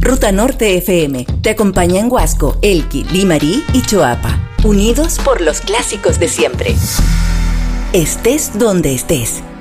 Ruta Norte FM te acompaña en Huasco, Elqui, Limarí y Choapa, unidos por los clásicos de siempre. Estés donde estés,